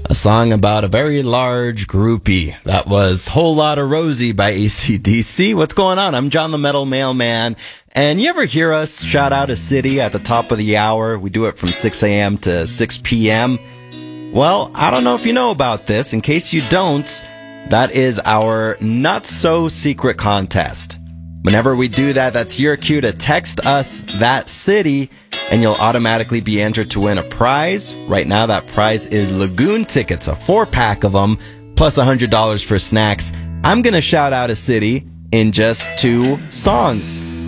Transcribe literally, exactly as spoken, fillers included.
a song about a very large groupie. That was Whole Lotta Rosie by A C D C. What's going on? I'm John the Metal Mailman. And you ever hear us shout out a city at the top of the hour? We do it from six a.m. to six p.m. Well, I don't know if you know about this. In case you don't, that is our not-so-secret contest. Whenever we do that, that's your cue to text us that city, and you'll automatically be entered to win a prize. Right now, that prize is Lagoon tickets, a four-pack of them, plus one hundred dollars for snacks. I'm going to shout out a city in just two songs.